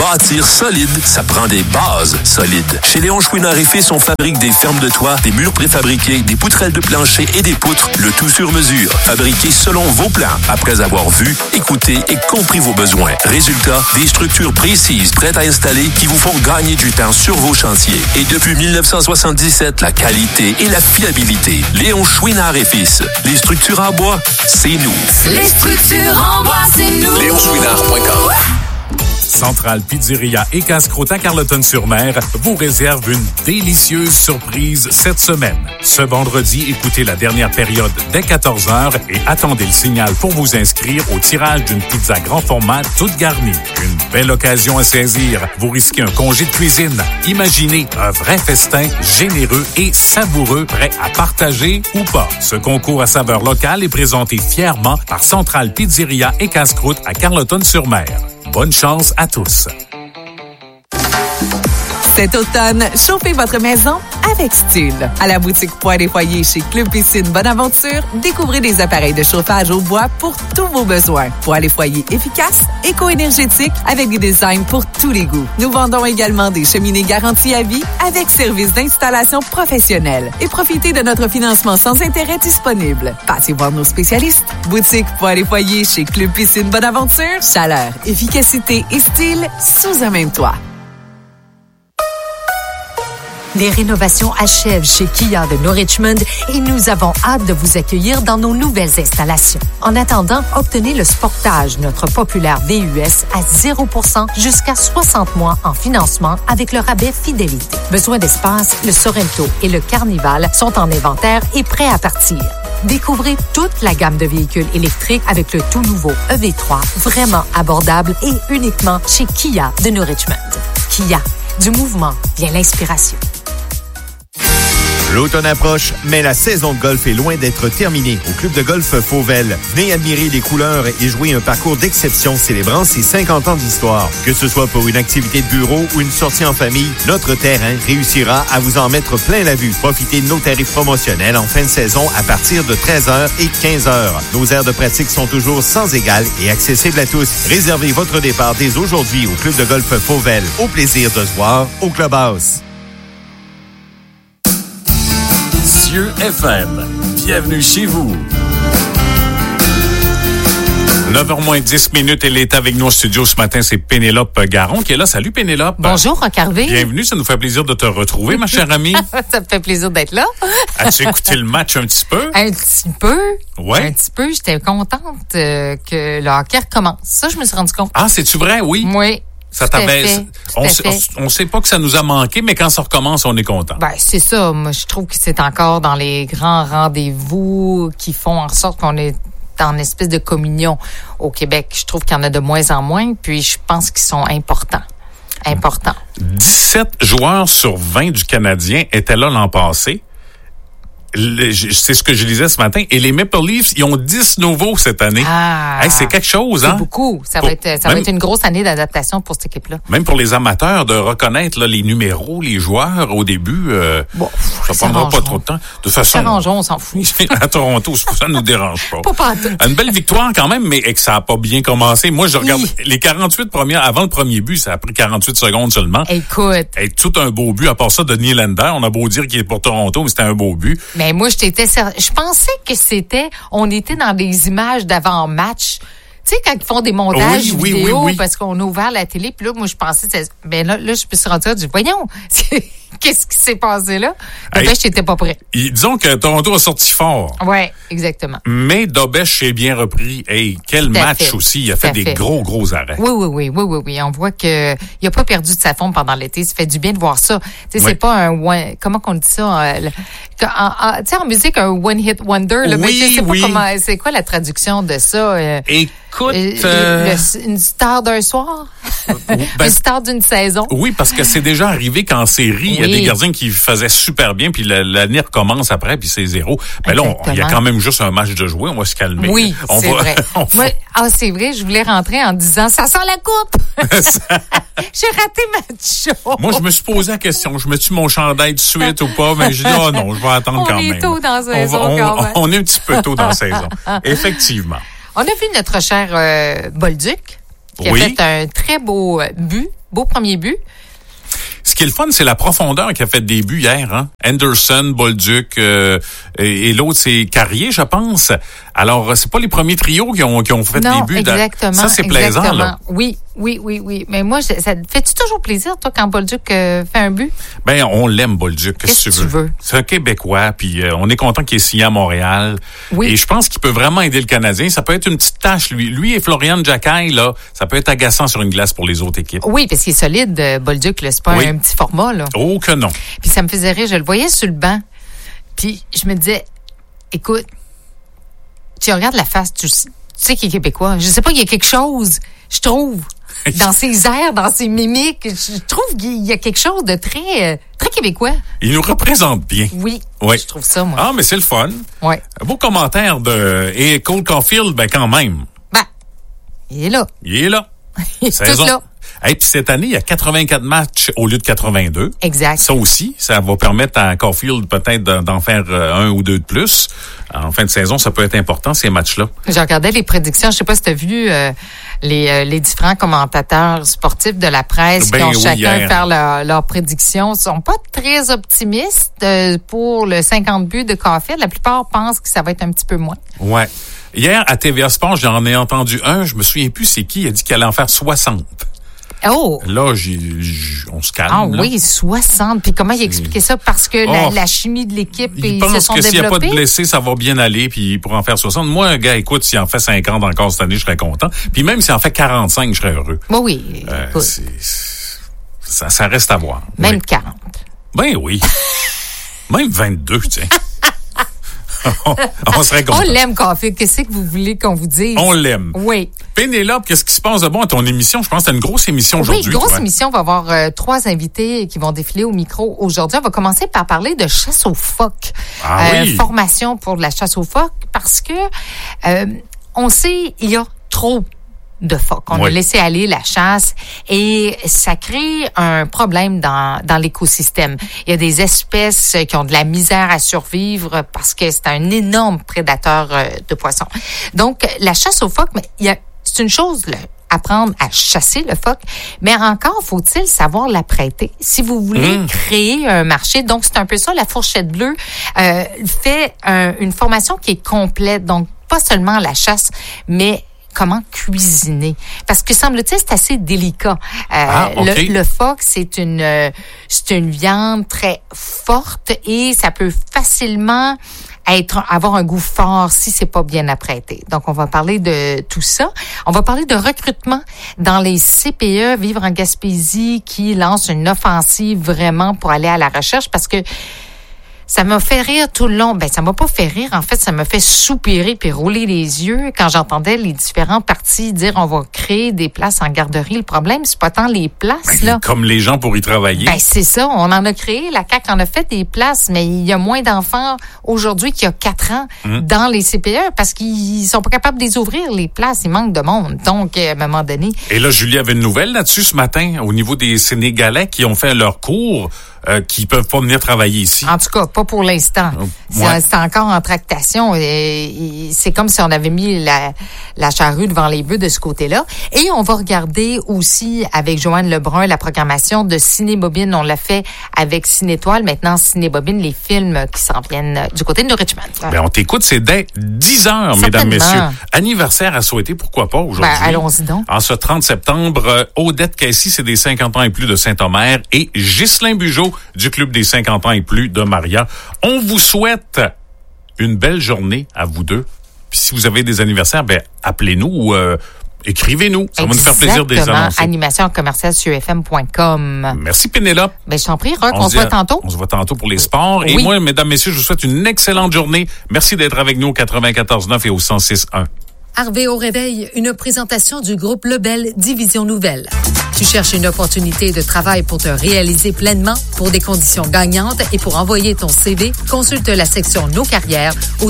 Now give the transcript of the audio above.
bâtir solide, ça prend des bases solides. Chez Léon Chouinard et Fils, on fabrique des fermes de toit, des murs préfabriqués, des poutrelles de plancher et des poutres, le tout sur mesure, fabriqués selon vos plans, après avoir vu, écouté et compris vos besoins. Résultat, des structures précises, prêtes à installer, qui vous font gagner du temps sur vos chantiers. Et depuis 1977, la qualité et la fiabilité. Léon Chouinard et Fils. Les structures en bois, c'est nous. Les structures en bois, c'est nous. LéonChouinard.com. Centrale Pizzeria et Casse-Croûte à Carleton-sur-Mer vous réserve une délicieuse surprise cette semaine. Ce vendredi, écoutez la dernière période dès 14h et attendez le signal pour vous inscrire au tirage d'une pizza grand format toute garnie. Une belle occasion à saisir. Vous risquez un congé de cuisine. Imaginez un vrai festin généreux et savoureux prêt à partager ou pas. Ce concours à saveur locale est présenté fièrement par Centrale Pizzeria et Casse-Croûte à Carleton-sur-Mer. Bonne chance à tous. Cet automne, chauffez votre maison avec style. À la boutique Poêles et Foyers chez Club Piscine Bonaventure, découvrez des appareils de chauffage au bois pour tous vos besoins. Poêles et Foyers efficaces, éco-énergétiques, avec des designs pour tous les goûts. Nous vendons également des cheminées garanties à vie avec service d'installation professionnelle. Et profitez de notre financement sans intérêt disponible. Passez voir nos spécialistes. Boutique Poêles et Foyers chez Club Piscine Bonaventure. Chaleur, efficacité et style sous un même toit. Les rénovations achèvent chez Kia de New Richmond et nous avons hâte de vous accueillir dans nos nouvelles installations. En attendant, obtenez le Sportage, notre populaire VUS, à 0% jusqu'à 60 mois en financement avec le rabais Fidélité. Besoin d'espace, le Sorrento et le Carnival sont en inventaire et prêts à partir. Découvrez toute la gamme de véhicules électriques avec le tout nouveau EV3, vraiment abordable et uniquement chez Kia de New Richmond. Kia, du mouvement vient l'inspiration. L'automne approche, mais la saison de golf est loin d'être terminée. Au club de golf Fauvel, venez admirer les couleurs et jouer un parcours d'exception célébrant ses 50 ans d'histoire. Que ce soit pour une activité de bureau ou une sortie en famille, notre terrain réussira à vous en mettre plein la vue. Profitez de nos tarifs promotionnels en fin de saison à partir de 13h et 15h. Nos aires de pratique sont toujours sans égal et accessibles à tous. Réservez votre départ dès aujourd'hui au club de golf Fauvel. Au plaisir de se voir au Clubhouse. Cieux FM, bienvenue chez vous. 9h-10, elle est avec nous au studio ce matin, c'est Pénélope Garon qui est là. Salut Pénélope. Bonjour Roch Harvey. Bienvenue, ça nous fait plaisir de te retrouver, ma chère amie. Ça me fait plaisir d'être là. As-tu écouté le match un petit peu? Un petit peu. Ouais. Un petit peu, j'étais contente que le hockey recommence. Ça, je me suis rendu compte. Ah, c'est-tu vrai? Oui. Oui. Ça t'abaisse. On sait pas que ça nous a manqué, mais quand ça recommence, on est content. Ben, c'est ça. Moi, je trouve que c'est encore dans les grands rendez-vous qui font en sorte qu'on est en espèce de communion au Québec. Je trouve qu'il y en a de moins en moins, puis je pense qu'ils sont importants. 17 joueurs sur 20 du Canadien étaient là l'an passé. C'est ce que je lisais ce matin. Et les Maple Leafs, ils ont 10 nouveaux cette année. Ah, hey, c'est quelque chose, hein? C'est beaucoup. Ça va être une grosse année d'adaptation pour cette équipe-là. Même pour les amateurs, de reconnaître là, les numéros, les joueurs au début, ça prendra pas trop de temps. De toute façon, s'arrangeons, on s'en fout. À Toronto, ça ne nous dérange pas. Pas tout. Une belle victoire quand même, mais que ça a pas bien commencé. Moi, je regarde les 48 premières, avant le premier but, ça a pris 48 secondes seulement. Écoute. Et tout un beau but. À part ça, Denis Lander, on a beau dire qu'il est pour Toronto, mais c'était un beau but. Mais moi, je pensais que on était dans des images d'avant-match. Tu sais, quand ils font des montages vidéo, parce qu'on a ouvert la télé, puis là, moi, je pensais, ben là, je me suis rendu là, je dis, voyons, qu'est-ce qui s'est passé là? Dobesch n'était pas prêt. Disons que Toronto a sorti fort. Oui, exactement. Mais Dobesch s'est bien repris. Hey, quel match aussi. Il a fait des gros arrêts. Oui. On voit que il a pas perdu de sa forme pendant l'été. Ça fait du bien de voir ça. Tu sais, c'est pas un comment qu'on dit ça? Tu sais, en musique, un one-hit wonder. Là, mais tu sais pas comment, c'est quoi la traduction de ça? Écoute, une star d'un soir? Une star d'une saison? Oui, parce que c'est déjà arrivé qu'en série, il y a des gardiens qui faisaient super bien, puis l'année recommence après, puis c'est 0. Mais là, il y a quand même juste un match de jouer, on va se calmer. Oui, c'est vrai. C'est vrai, je voulais rentrer en disant, ça sent la coupe! J'ai raté ma show. Moi, je me suis posé la question, je mets-tu mon chandail de suite ou pas? Mais j'ai dit, oh non, je vais attendre quand même. On est tôt dans la saison quand même. On est un petit peu tôt dans la saison. Effectivement. On a vu notre cher Bolduc, qui a fait un très beau but beau premier but. Ce qui est le fun, c'est la profondeur qui a fait des buts hier. Hein? Anderson, Bolduc et l'autre, c'est Carrier, je pense. Alors, c'est pas les premiers trios qui ont fait des buts. Exactement. Ça, c'est plaisant. Là. Oui. Mais moi, ça te fait-tu toujours plaisir, toi, quand Bolduc fait un but? Ben, on l'aime, Bolduc. Qu'est-ce que tu veux? C'est un Québécois, puis on est content qu'il est signé à Montréal. Oui. Et je pense qu'il peut vraiment aider le Canadien. Ça peut être une petite tâche, lui. Lui et Florian Jacquet, là, ça peut être agaçant sur une glace pour les autres équipes. Oui, parce qu'il est solide, Bolduc, là. C'est pas un petit format, là. Oh que non. Puis ça me faisait rire. Je le voyais sur le banc. Puis je me disais, écoute, tu regardes la face, tu sais qu'il est québécois. Je sais pas, il y a quelque chose, je trouve, dans ses airs, dans ses mimiques. Je trouve qu'il y a quelque chose de très, très québécois. Il nous représente bien. Oui. Je trouve ça, moi. Ah, mais c'est le fun. Oui. Un beau commentaire et Cole Caulfield, ben quand même. Ben, il est là. Il est là. Il est tout là. Et puis cette année, il y a 84 matchs au lieu de 82. Exact. Ça aussi, ça va permettre à Caulfield peut-être d'en faire un ou deux de plus. En fin de saison, ça peut être important, ces matchs-là. Je regardais les prédictions. Je sais pas si tu as vu les différents commentateurs sportifs de la presse qui ont chacun fait leurs prédictions. Ils sont pas très optimistes pour le 50 buts de Caulfield. La plupart pensent que ça va être un petit peu moins. Ouais. Hier, à TVA Sport, j'en ai entendu un. Je me souviens plus c'est qui. Il a dit qu'il allait en faire 60. Oh! Là, on se calme. Ah oui, 60. Puis comment il expliquait ça? Parce que la chimie de l'équipe, ils se sont développés? Il pense que s'il n'y a pas de blessés, ça va bien aller, puis il pourra en faire 60. Moi, un gars, écoute, s'il en fait 50 encore cette année, je serais content. Puis même s'il en fait 45, je serais heureux. Oui. Ça reste à voir. Même 40. Ben oui. Même 22, tiens. On serait content. On l'aime, Caulfield. Qu'est-ce que vous voulez qu'on vous dise? On l'aime. Oui. Pénélope, qu'est-ce qui se passe de bon à ton émission? Je pense que c'est une grosse émission aujourd'hui. Oui, grosse émission. On va avoir 3 invités qui vont défiler au micro aujourd'hui. On va commencer par parler de chasse aux phoques. Formation pour la chasse aux phoques parce que on sait il y a trop de phoques. On a laissé aller la chasse et ça crée un problème dans l'écosystème. Il y a des espèces qui ont de la misère à survivre parce que c'est un énorme prédateur de poissons. Donc, la chasse aux phoques, c'est une chose, apprendre à chasser le phoque, mais encore faut-il savoir l'apprêter. Si vous voulez créer un marché, donc c'est un peu ça, la fourchette bleue fait une formation qui est complète, donc pas seulement la chasse, mais comment cuisiner. Parce que, semble-t-il, c'est assez délicat. Le phoque, c'est une viande très forte et ça peut facilement avoir un goût fort si c'est pas bien apprêté. Donc, on va parler de tout ça. On va parler de recrutement dans les CPE, Vivre en Gaspésie, qui lance une offensive vraiment pour aller à la recherche parce que ça m'a fait rire tout le long. Ben, ça m'a pas fait rire. En fait, ça m'a fait soupirer puis rouler les yeux quand j'entendais les différents partis dire on va créer des places en garderie. Le problème, c'est pas tant les places, là. Comme les gens pour y travailler. Ben, c'est ça. On en a créé. La CAQ en a fait des places, mais il y a moins d'enfants aujourd'hui qu'il y a 4 ans dans les CPE parce qu'ils sont pas capables de les ouvrir, les places. Il manque de monde. Donc, à un moment donné. Et là, Julie avait une nouvelle là-dessus ce matin au niveau des Sénégalais qui ont fait leur cours. Qui peuvent pas venir travailler ici. En tout cas, pas pour l'instant. C'est encore en tractation. Et c'est comme si on avait mis la charrue devant les bœufs de ce côté-là. Et on va regarder aussi avec Joanne Lebrun la programmation de Cinébobine. On l'a fait avec Cinétoile. Maintenant, Cinébobine, les films qui s'en viennent du côté de Richmond. Ben, on t'écoute, c'est dès 10 heures, mesdames, messieurs. Anniversaire à souhaiter, pourquoi pas aujourd'hui? Ben, allons-y donc. En ce 30 septembre, Odette Casey, c'est des 50 ans et plus de Saint-Omer, et Ghislain Bugeaud du Club des 50 ans et plus de Maria. On vous souhaite une belle journée à vous deux. Puis si vous avez des anniversaires, ben appelez-nous ou écrivez-nous. Ça va nous faire plaisir de les annoncer. animation@commercial-ufm.com. Merci Pénélope. Ben je t'en prie, Rock, on se voit tantôt. On se voit tantôt pour les sports. Et moi, mesdames, messieurs, je vous souhaite une excellente journée. Merci d'être avec nous au 94.9 et au 106.1. Harvey au réveil, une présentation du groupe Lebel Division Nouvelle. Tu cherches une opportunité de travail pour te réaliser pleinement, pour des conditions gagnantes et pour envoyer ton CV, consulte la section Nos carrières au